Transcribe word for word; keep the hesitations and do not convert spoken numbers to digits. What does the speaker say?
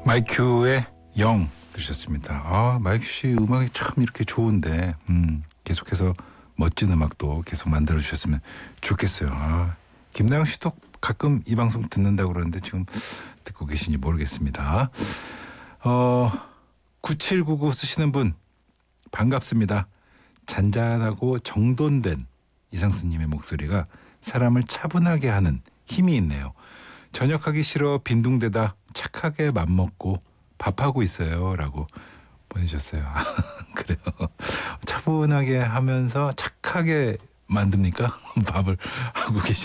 마이큐의 영 들으셨습니다. 아, 마이큐 씨 음악이 참 이렇게 좋은데 음, 계속해서 멋진 음악도 계속 만들어 주셨으면 좋겠어요. 아, 김나영 씨도 가끔 이 방송 듣는다고 그러는데 지금 듣고 계신지 모르겠습니다. 어, 구칠구구 쓰시는 분 반갑습니다. 잔잔하고 정돈된 이상수님의 목소리가 사람을 차분하게 하는 힘이 있네요. 저녁하기 싫어 빈둥대다 착하게 맘먹고 밥하고 있어요 라고 보내주셨어요. 아, 그래요. 차분하게 하면서 착하게 만듭니까? 밥을 하고 계시